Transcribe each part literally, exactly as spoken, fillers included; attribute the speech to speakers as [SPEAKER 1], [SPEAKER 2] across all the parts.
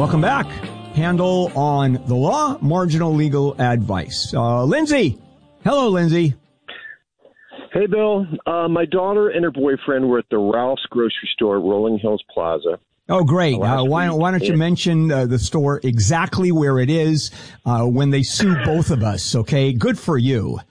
[SPEAKER 1] welcome back. Handle on the law, marginal legal advice. Uh, Lindsay. Hello, Lindsay.
[SPEAKER 2] Hey, Bill. Uh, my daughter and her boyfriend were at the Ralph's grocery store at Rolling Hills Plaza.
[SPEAKER 1] Oh, great. Uh, why, why don't you mention uh, the store exactly where it is uh, when they sue both of us, okay? Good for you.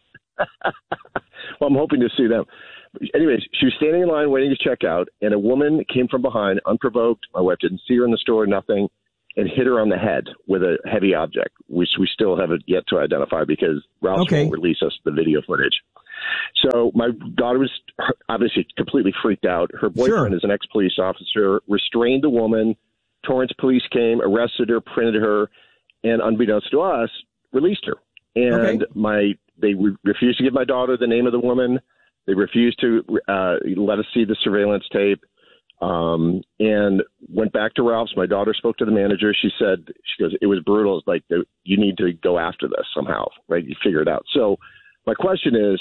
[SPEAKER 2] Well, I'm hoping to sue them. Anyways, she was standing in line waiting to check out, and a woman came from behind, unprovoked. My wife didn't see her in the store, nothing, and hit her on the head with a heavy object, which we still haven't yet to identify because Ralph
[SPEAKER 1] okay.
[SPEAKER 2] won't release us the video footage. So my daughter was obviously completely freaked out. Her boyfriend
[SPEAKER 1] sure.
[SPEAKER 2] is an ex-police officer, restrained the woman. Torrance police came, arrested her, printed her, and unbeknownst to us, released her. And
[SPEAKER 1] okay.
[SPEAKER 2] my they re- refused to give my daughter the name of the woman. They refused to uh, let us see the surveillance tape, um, and went back to Ralph's. My daughter spoke to the manager. She said, she goes, it was brutal. It's like, you need to go after this somehow, right? You figure it out. So my question is,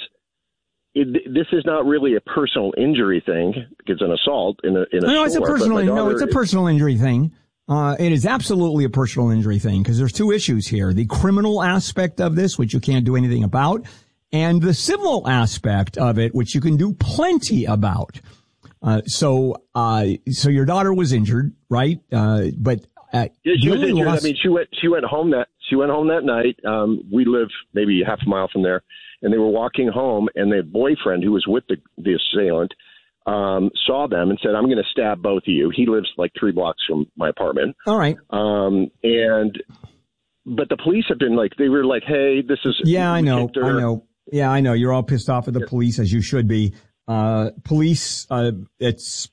[SPEAKER 2] it, this is not really a personal injury thing. It's an assault in a, in a
[SPEAKER 1] no,
[SPEAKER 2] store.
[SPEAKER 1] It's a personal, no, it's a
[SPEAKER 2] is,
[SPEAKER 1] personal injury thing. Uh, it is absolutely a personal injury thing because there's two issues here. The criminal aspect of this, which you can't do anything about, and the civil aspect of it, which you can do plenty about. Uh, so, uh, so your daughter was injured, right? Uh, but, uh,
[SPEAKER 2] yeah, she was injured.
[SPEAKER 1] lost-
[SPEAKER 2] I mean, she went, she went home that, she went home that night. Um, we live maybe half a mile from there, and they were walking home, and their boyfriend, who was with the, the assailant, um, saw them and said, I'm going to stab both of you. He lives like three blocks from my apartment.
[SPEAKER 1] All right.
[SPEAKER 2] Um, and, but the police have been like, they were like, hey, this is,
[SPEAKER 1] yeah, I know, I know. Yeah, I know. You're all pissed off at the police, as you should be. Uh, police, uh, it's,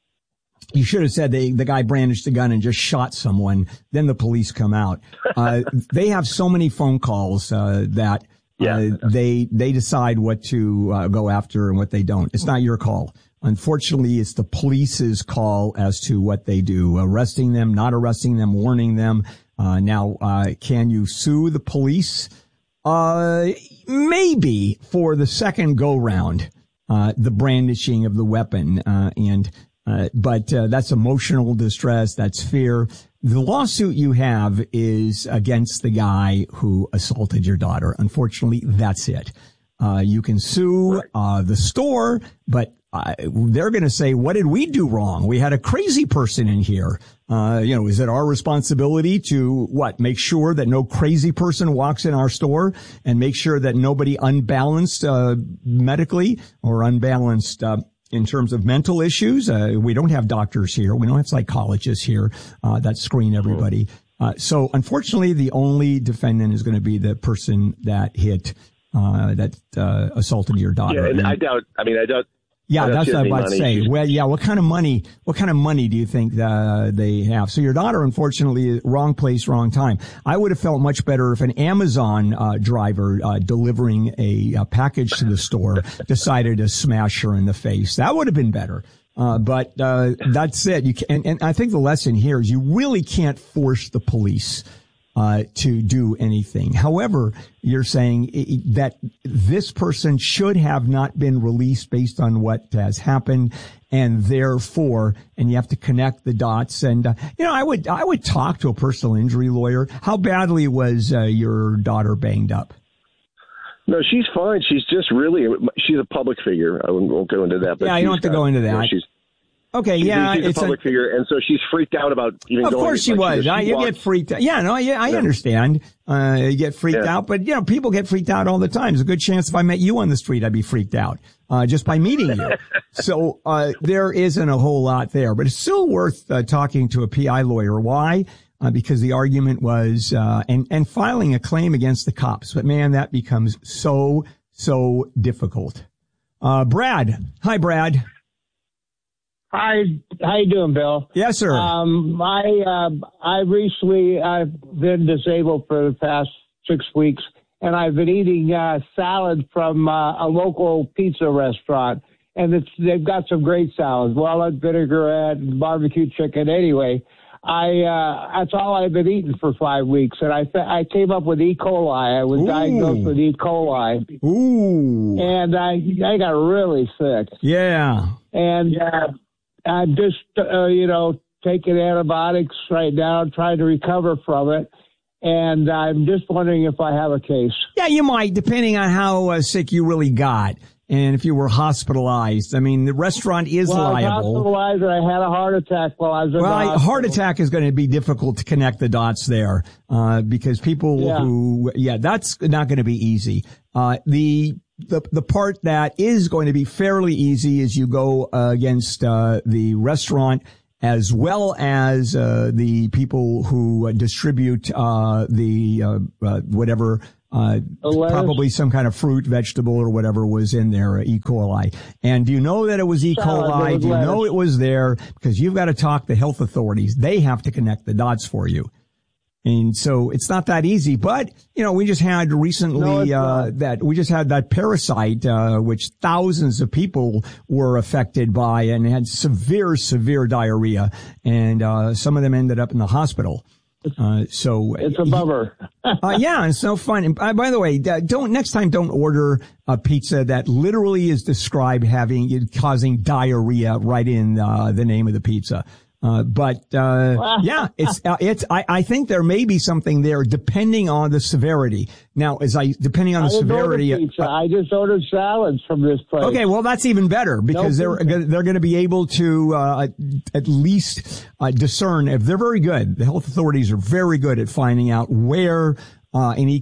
[SPEAKER 1] you should have said they, the guy brandished a gun and just shot someone. Then the police come out. Uh, they have so many phone calls, uh, that,
[SPEAKER 2] yeah.
[SPEAKER 1] uh, they, they decide what to, uh, go after and what they don't. It's not your call. Unfortunately, it's the police's call as to what they do, arresting them, not arresting them, warning them. Uh, now, uh, can you sue the police? Uh, maybe for the second go round, uh, the brandishing of the weapon, uh, and, uh, but, uh, that's emotional distress. That's fear. The lawsuit you have is against the guy who assaulted your daughter. Unfortunately, that's it. Uh, you can sue, uh, the store, but Uh, they're going to say, what did we do wrong? We had a crazy person in here. Uh, you know, is it our responsibility to what? Make sure that no crazy person walks in our store and make sure that nobody unbalanced, uh, medically or unbalanced, uh, in terms of mental issues. Uh, we don't have doctors here. We don't have psychologists here, uh, that screen everybody. Uh, so unfortunately, the only defendant is going to be the person that hit, uh, that, uh, assaulted your daughter.
[SPEAKER 2] Yeah, and,
[SPEAKER 1] and
[SPEAKER 2] I doubt, I mean, I doubt,
[SPEAKER 1] Yeah, that's what I'd say. Well, yeah, what kind of money, what kind of money do you think uh, they have? So your daughter, unfortunately, wrong place, wrong time. I would have felt much better if an Amazon uh, driver uh, delivering a, a package to the store decided to smash her in the face. That would have been better. Uh, but uh, that's it. You can, and, and I think the lesson here is you really can't force the police Uh, to do anything. However, you're saying that this person should have not been released based on what has happened, and therefore, and you have to connect the dots. And uh, you know, I would I would talk to a personal injury lawyer. How badly was uh, your daughter banged up?
[SPEAKER 2] No, she's fine. She's just really she's a public figure. I won't, won't go into that. But
[SPEAKER 1] yeah, you don't have to
[SPEAKER 2] got,
[SPEAKER 1] go into that.
[SPEAKER 2] You know, she's,
[SPEAKER 1] Okay,
[SPEAKER 2] she's,
[SPEAKER 1] yeah,
[SPEAKER 2] she's
[SPEAKER 1] it's
[SPEAKER 2] a public
[SPEAKER 1] a,
[SPEAKER 2] figure, and so she's freaked out about even
[SPEAKER 1] of
[SPEAKER 2] going.
[SPEAKER 1] Of course she
[SPEAKER 2] like,
[SPEAKER 1] was.
[SPEAKER 2] She,
[SPEAKER 1] I,
[SPEAKER 2] she
[SPEAKER 1] you
[SPEAKER 2] walked,
[SPEAKER 1] get freaked out. Yeah, no, I, I
[SPEAKER 2] yeah.
[SPEAKER 1] understand. Uh, you get freaked
[SPEAKER 2] yeah.
[SPEAKER 1] out, but you know, people get freaked out all the time. There's a good chance if I met you on the street, I'd be freaked out, uh, just by meeting you. So, uh, there isn't a whole lot there, but it's still worth, uh, talking to a P I lawyer. Why? Uh, because the argument was, uh, and, and filing a claim against the cops. But man, that becomes so, so difficult. Uh, Brad. Hi, Brad.
[SPEAKER 3] Hi, how you doing, Bill?
[SPEAKER 1] Yes, sir.
[SPEAKER 3] Um, I uh, I recently I've been disabled for the past six weeks, and I've been eating uh, salad from uh, a local pizza restaurant, and it's they've got some great salads, walnut vinaigrette, and barbecue chicken. Anyway, I uh, that's all I've been eating for five weeks, and I I came up with E. coli. I was
[SPEAKER 1] Ooh.
[SPEAKER 3] diagnosed with E. coli.
[SPEAKER 1] Ooh.
[SPEAKER 3] And I I got really sick.
[SPEAKER 1] Yeah.
[SPEAKER 3] And uh, I'm just, uh, you know, taking antibiotics right now, trying to recover from it. And I'm just wondering if I have a case.
[SPEAKER 1] Yeah, you might, depending on how uh, sick you really got. And if you were hospitalized. I mean, the restaurant is
[SPEAKER 3] well,
[SPEAKER 1] liable.
[SPEAKER 3] I was hospitalized and I had a heart attack while I was in
[SPEAKER 1] well,
[SPEAKER 3] the
[SPEAKER 1] Well, heart attack is going to be difficult to connect the dots there, uh, because people
[SPEAKER 3] yeah.
[SPEAKER 1] who, yeah, that's not going to be easy. Uh, the, the, the part that is going to be fairly easy is you go uh, against, uh, the restaurant as well as, uh, the people who uh, distribute, uh, the, uh, uh whatever, Uh, probably some kind of fruit, vegetable, or whatever was in there, uh, E. coli. And do you know that it was E. coli? Do you know it was there? Because you've got to talk to health authorities. They have to connect the dots for you. And so it's not that easy. But, you know, we just had recently,
[SPEAKER 3] no,
[SPEAKER 1] uh, that, we just had that parasite, uh, which thousands of people were affected by and had severe, severe diarrhea. And, uh, some of them ended up in the hospital. Uh, so
[SPEAKER 3] it's a bummer.
[SPEAKER 1] uh, yeah, it's no fun. And uh, by the way, don't next time don't order a pizza that literally is described having causing diarrhea right in uh, the name of the pizza. Uh, but uh, yeah, it's uh, it's. I, I think there may be something there depending on the severity. Now, as I depending on the
[SPEAKER 3] I
[SPEAKER 1] severity,
[SPEAKER 3] pizza. Uh, I just ordered salads from this place.
[SPEAKER 1] Okay, well that's even better because no they're they're going to be able to uh, at least uh, discern if they're very good. The health authorities are very good at finding out where uh, an E.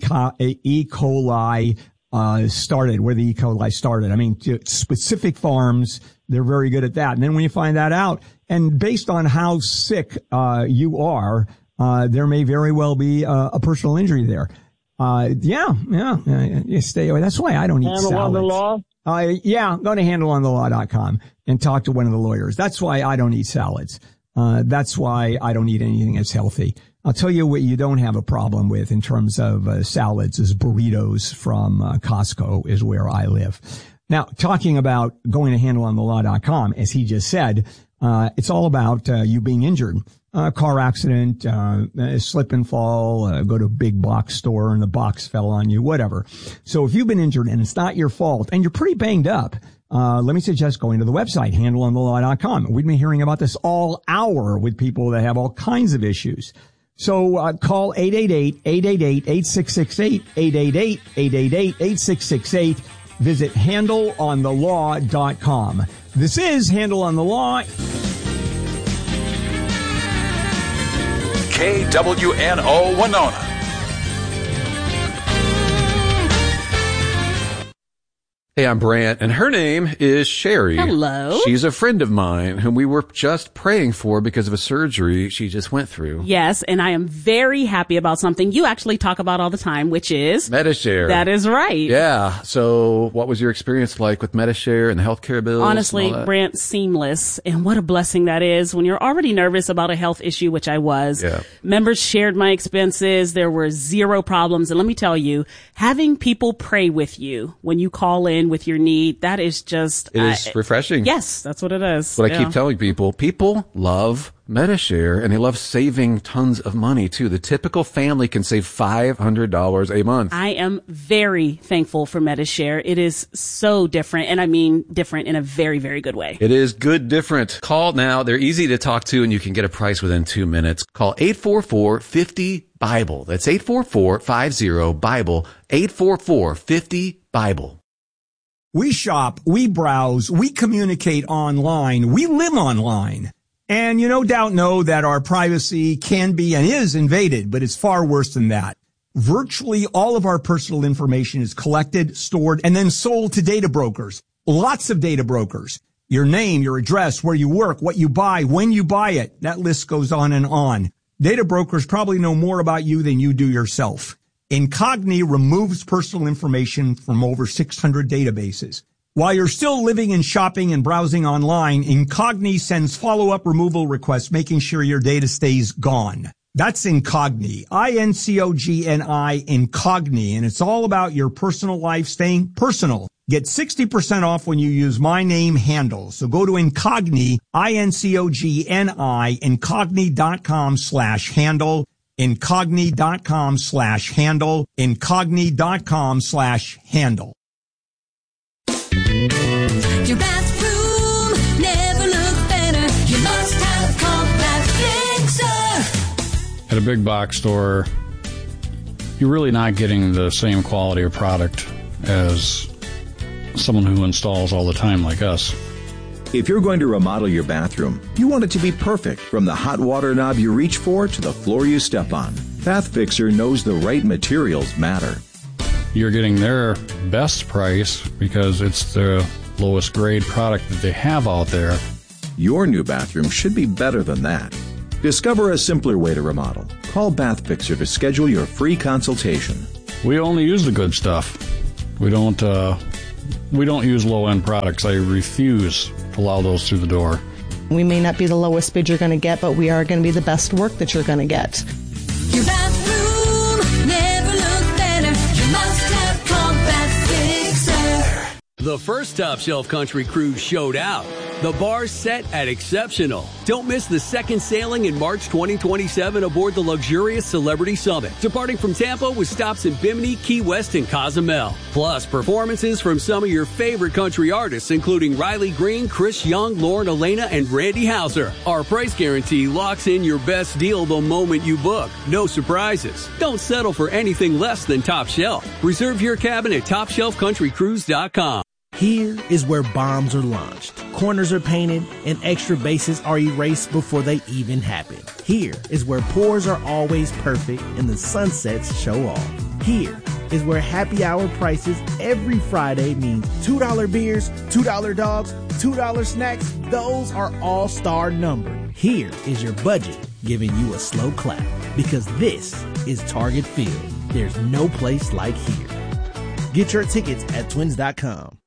[SPEAKER 1] coli uh, started, where the E. coli started. I mean, specific farms. They're very good at that. And then when you find that out, and based on how sick uh you are, uh there may very well be uh, a personal injury there. Uh yeah, yeah, uh, you stay away. That's why I don't eat
[SPEAKER 3] Handle
[SPEAKER 1] salads.
[SPEAKER 3] on the law?
[SPEAKER 1] Uh, yeah, go to handle on the law dot com and talk to one of the lawyers. That's why I don't eat salads. Uh that's why I don't eat anything that's healthy. I'll tell you what you don't have a problem with in terms of uh, salads is burritos from uh, Costco is where I live. Now, talking about going to handle on the law dot com, as he just said, uh, it's all about uh, you being injured. Uh, car accident, uh, slip and fall, uh, go to a big box store and the box fell on you, whatever. So if you've been injured and it's not your fault and you're pretty banged up, uh, let me suggest going to the website, handle on the law dot com. We've been hearing about this all hour with people that have all kinds of issues. So uh, call eight eight eight, eight eight eight, eight six six eight, eight eight eight, eight eight eight, eight six six eight. Visit handle on the law dot com. This is Handle on the Law.
[SPEAKER 4] K W N O Winona. Hey, I'm Brant, and her name is Sherry.
[SPEAKER 5] Hello.
[SPEAKER 4] She's a friend of mine whom we were just praying for because of a surgery she just went through.
[SPEAKER 5] Yes, and I am very happy about something you actually talk about all the time, which is
[SPEAKER 4] Medi-Share.
[SPEAKER 5] That is right.
[SPEAKER 4] Yeah. So what was your experience like with Medi-Share and the healthcare bills?
[SPEAKER 5] Honestly, Brant, seamless. And what a blessing that is when you're already nervous about a health issue, which I was.
[SPEAKER 4] Yeah.
[SPEAKER 5] Members shared my expenses. There were zero problems. And let me tell you, having people pray with you when you call in with your need, that is just
[SPEAKER 4] it is
[SPEAKER 5] uh,
[SPEAKER 4] refreshing.
[SPEAKER 5] Yes, that's what it is.
[SPEAKER 4] What
[SPEAKER 5] yeah.
[SPEAKER 4] I keep telling people, people love Medi-Share and they love saving tons of money too. The typical family can save five hundred dollars a month.
[SPEAKER 5] I am very thankful for Medi-Share. It is so different, and I mean different in a very, very good way.
[SPEAKER 4] It is good different. Call now. They're easy to talk to and you can get a price within two minutes. Call eight four four, five zero, Bible. That's eight four four, five zero, Bible. eight four four, five zero, Bible.
[SPEAKER 1] We shop, we browse, we communicate online, we live online. And you no doubt know that our privacy can be and is invaded, but it's far worse than that. Virtually all of our personal information is collected, stored, and then sold to data brokers. Lots of data brokers. Your name, your address, where you work, what you buy, when you buy it. That list goes on and on. Data brokers probably know more about you than you do yourself. Incogni removes personal information from over six hundred databases. While you're still living and shopping and browsing online, Incogni sends follow-up removal requests, making sure your data stays gone. That's Incogni, I N C O G N I, Incogni, and it's all about your personal life staying personal. Get sixty percent off when you use my name handle. So go to Incogni, I N C O G N I, incogni.com slash handle. Incogni.com slash handle, incogni.com slash handle.
[SPEAKER 6] Your bathroom never looked better. You must have compact At a big box store, you're really not getting the same quality of product as someone who installs all the time like us.
[SPEAKER 7] If you're going to remodel your bathroom, you want it to be perfect, from the hot water knob you reach for to the floor you step on. Bath Fixer knows the right materials matter.
[SPEAKER 6] You're getting their best price because it's the lowest grade product that they have out there.
[SPEAKER 7] Your new bathroom should be better than that. Discover a simpler way to remodel. Call Bath Fixer to schedule your free consultation.
[SPEAKER 6] We only use the good stuff. We don't uh, we don't use low-end products. I refuse to allow those through the door.
[SPEAKER 8] We may not be the lowest bid you're going to get, but we are going to be the best work that you're going to get.
[SPEAKER 9] Your bathroom never looked better. You must have called Bath Fixer.
[SPEAKER 10] The first Top Shelf Country Cruise showed out. The bar's set at exceptional. Don't miss the second sailing in March twenty twenty-seven aboard the luxurious Celebrity Summit, departing from Tampa with stops in Bimini, Key West, and Cozumel. Plus, performances from some of your favorite country artists, including Riley Green, Chris Young, Lauren Elena, and Randy Houser. Our price guarantee locks in your best deal the moment you book. No surprises. Don't settle for anything less than Top Shelf. Reserve your cabin at top shelf country cruise dot com.
[SPEAKER 11] Here is where bombs are launched, corners are painted, and extra bases are erased before they even happen. Here is where pours are always perfect and the sunsets show off. Here is where happy hour prices every Friday means two dollar beers, two dollar dogs, two dollar snacks. Those are all star numbered. Here is your budget giving you a slow clap, because this is Target Field. There's no place like here. Get your tickets at twins dot com.